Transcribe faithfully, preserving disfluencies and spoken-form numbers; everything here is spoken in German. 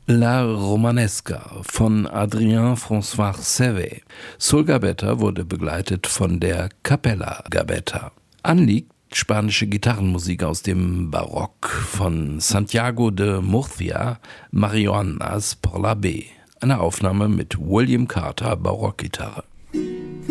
La Romanesca von Adrien-François Cévé. Soul Gabetta wurde begleitet von der Capella Gabetta. An liegt spanische Gitarrenmusik aus dem Barock von Santiago de Murcia, Marihuanas por la B. Eine Aufnahme mit William Carter Barockgitarre.